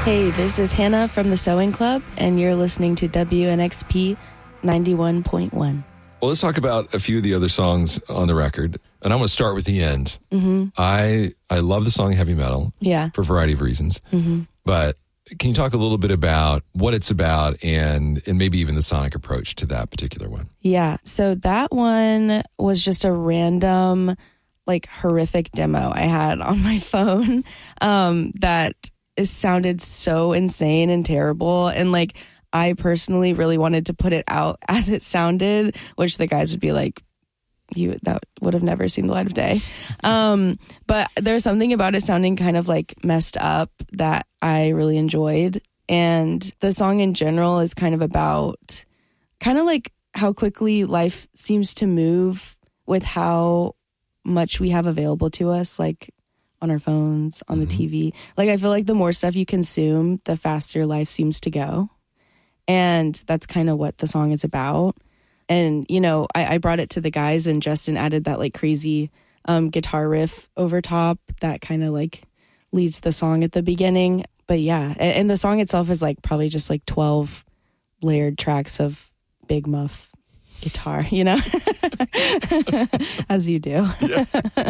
Hey, this is Hannah from the Sewing Club, and you're listening to WNXP 91.1. Well, let's talk about a few of the other songs on the record. And I'm going to start with the end. Mm-hmm. I love the song Heavy Metal for a variety of reasons. Mm-hmm. But can you talk a little bit about what it's about and maybe even the sonic approach to that particular one? Yeah, so that one was just a random, horrific demo I had on my phone that sounded so insane and terrible. And, I personally really wanted to put it out as it sounded, which the guys would be like, that would have never seen the light of day. But there's something about it sounding kind of messed up that I really enjoyed. And the song in general is kind of about how quickly life seems to move with how much we have available to us, on our phones, on the TV. I feel like the more stuff you consume, the faster life seems to go. And that's kind of what the song is about. And, I brought it to the guys, and Justin added that crazy guitar riff over top that kind of leads the song at the beginning. But yeah, and the song itself is probably just 12 layered tracks of big muff guitar, as you do. Yeah.